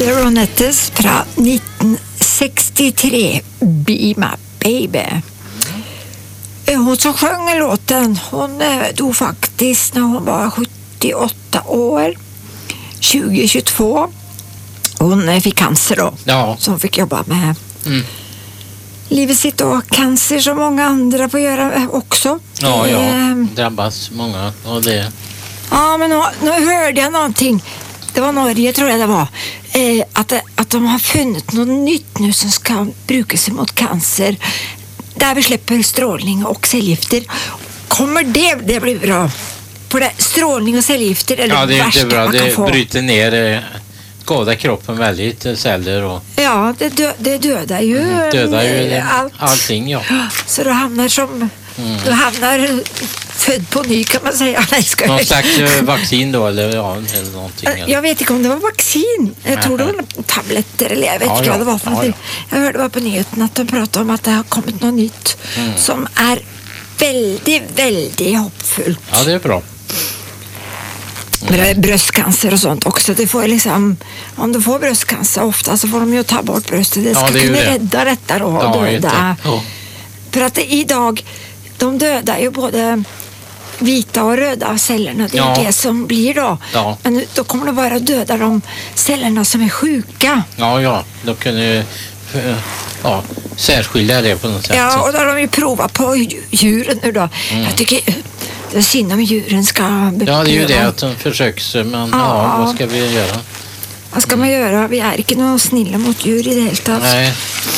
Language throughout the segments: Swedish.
The Ronettes från 1963, Be My Baby. Hon som sjöng låten, hon dog faktiskt när hon var 78 år, 2022. Hon fick cancer då, så hon fick jobba med livet sitt och cancer som många andra får göra också. Ja, drabbas många av det. Ja, men nu hörde jag någonting. Det var Norge, tror jag det var. Att de har funnit något nytt nu som ska brukas mot cancer. Där vi släpper strålning och cellgifter. Kommer det blir bra? På det, strålning och cellgifter är det värsta är bra. Man kan få. Det bryter ner, skadar kroppen väldigt, celler och... Ja, det dödar ju, allting, ja. Så du hamnar du hamnar född på ny, kan man säga. Någon slags vaccin då, eller någonting? Jag vet inte om det var vaccin. Jag tror det var tabletter, eller jag vet inte vad det var för någonting. Jag hörde bara på nyheten att de pratade om att det har kommit något nytt som är väldigt, väldigt hoppfullt. Ja, det är bra. Bröstcancer och sånt också. Det får liksom, om du får bröstcancer ofta så får de ju ta bort bröstet. Det ska kunna rädda detta då och döda. För att idag, de dödar ju både vita och röda cellerna. Det är det som blir då. Ja. Men då kommer det bara döda de cellerna som är sjuka. Ja. Då kan du särskilja det på något sätt. Ja, och då har de ju provat på djuren nu då. Jag tycker det är synd om djuren ska... Ja, det är ju det att de försöker, men vad ska vi göra? Vad ska man göra? Vi är inte någon snilla mot djur i det helt taget. Nej.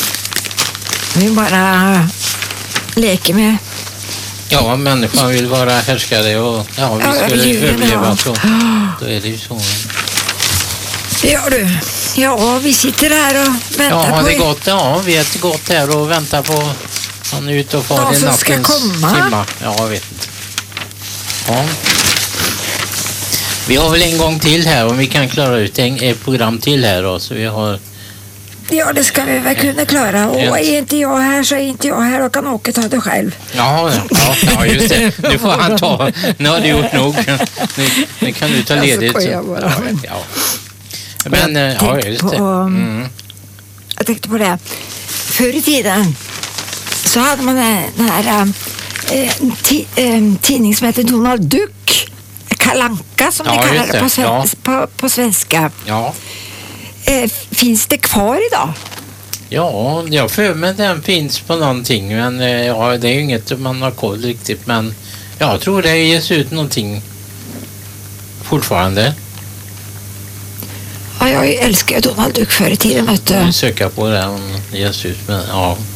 Vi bara leker med... Ja, människan vill vara härskare och vi skulle överleva så. Då är det ju så. Ja du, vi sitter här och väntar på... Ja, det är gott. Ja, vi äter gott här och väntar på han är ute och far i nattens timma. Ja, jag vet inte. Ja. Vi har väl en gång till här om vi kan klara ut ett program till här då, så vi har... Ja, det ska vi väl kunna klara. Och är inte jag här så är inte jag här och kan åka ta det själv. Ja, just det. Nu får han ta. Nu har du gjort nog. Nu kan du ta ledigt. Men, just det. Jag tänkte på det. Förr i tiden så hade man den här tidning som heter Donald Duck. Kalle Anka som det kallar det på svenska. Ja. Finns det kvar idag? Ja, jag för mig den finns på någonting, men det är ju inget man har koll riktigt, men jag tror det ges ut någonting fortfarande. Ja, jag älskar Donald Duck förr i tiden, vet du. Jag söka på det om det ges ut, men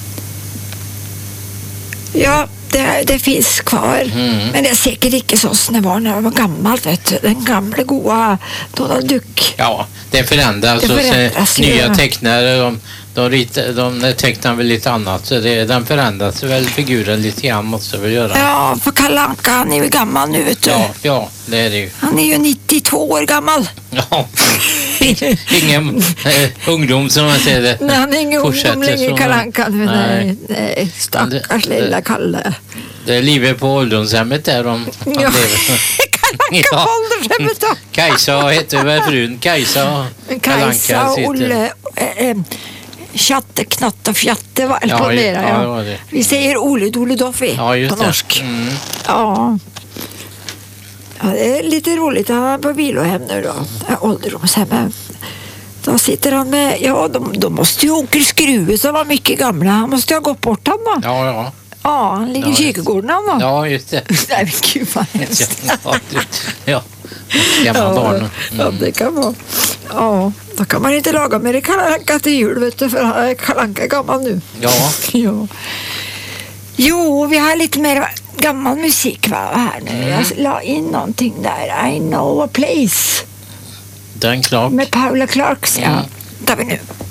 Ja, det finns kvar. Men det är säkert inte så som det var när jag var gammal, vet du. Den gamla goa Donald Duck. Ja, det förändras. Nya tecknare, de tecknar väl lite annat. Så den förändras väl, figuren lite grann måste väl göra. Ja, för Kalle Anka, han är ju gammal nu, vet du. Ja, det är det ju. Han är ju 92 år gammal. Ja, ingen ungdom som man säger det. Nej, han är ingen ungdom längre, Kalle Anka. Nej, stackars lilla Kalle. Det är livet på ålderdomshemmet där de lever. Kalle Anka på ålderdomshemmet då. Kajsa heter väl frun. Kajsa och Olle. Tjatte, knatte och fjatte var det på mera. Det var det. Vi säger Ole Doffi på norsk. Ja, det är lite roligt. Han är på vilohem nu då. Ålderdomshemmet. Då sitter han med... Ja, de måste ju åka skruva som var mycket gamla. Han måste ju ha gått bort han då. Ja. Ja, han ligger i kyrkogården han då. Ja, just det. Nej, men gud vad hemskt. Gamla barn. Ja, det kan vara. Ja, då kan man inte laga med det Kalle Anka till jul, vet du, för Kalle Anka är gammal nu. Ja. Jo, vi har lite mer gammal musik här nu. Jag la in någonting där. I know a place. Den Clark. Med Paula Clarks, tar vi nu.